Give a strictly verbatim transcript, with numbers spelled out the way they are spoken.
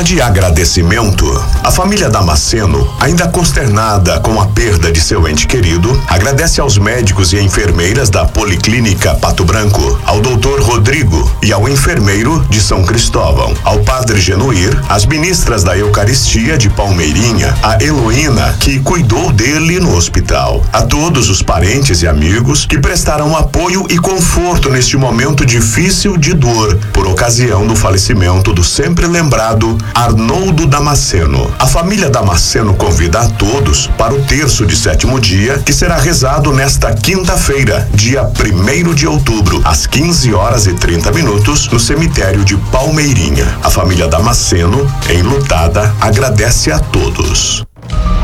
nota de agradecimento. A família Damasceno, ainda consternada com a perda de seu ente querido, agradece aos médicos e enfermeiras da Policlínica Pato Branco, ao doutor Rodrigo e ao enfermeiro de São Cristóvão, ao padre Genuir, as ministras da Eucaristia de Palmeirinha, a Heloína, que cuidou dele no hospital, a todos os parentes e amigos que prestaram apoio e conforto neste momento difícil de dor, por ocasião do falecimento do sempre lembrado Arnoldo Damasceno. A família Damasceno convida a todos para o terço de sétimo dia, que será rezado nesta quinta-feira, dia primeiro de outubro, às quinze horas e trinta minutos, no cemitério de Palmeirinha. A família Damasceno, enlutada, agradece a todos.